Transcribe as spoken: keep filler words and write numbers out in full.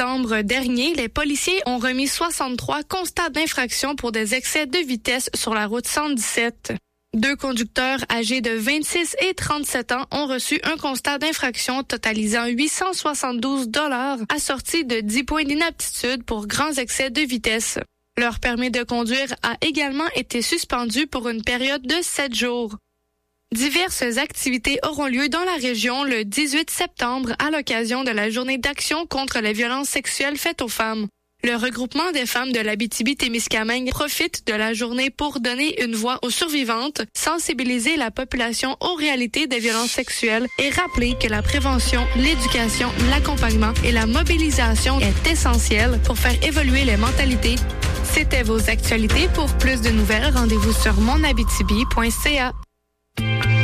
septembre dernier, les policiers ont remis soixante-trois constats d'infraction pour des excès de vitesse sur la route cent dix-sept. Deux conducteurs âgés de vingt-six et trente-sept ans ont reçu un constat d'infraction totalisant huit cent soixante-douze dollars assorti de dix points d'inaptitude pour grands excès de vitesse. Leur permis de conduire a également été suspendu pour une période de sept jours. Diverses activités auront lieu dans la région le dix-huit septembre à l'occasion de la journée d'action contre les violences sexuelles faites aux femmes. Le regroupement des femmes de l'Abitibi-Témiscamingue profite de la journée pour donner une voix aux survivantes, sensibiliser la population aux réalités des violences sexuelles et rappeler que la prévention, l'éducation, l'accompagnement et la mobilisation est essentielle pour faire évoluer les mentalités. C'était vos actualités. Pour plus de nouvelles, rendez-vous sur mon abitibi point c a.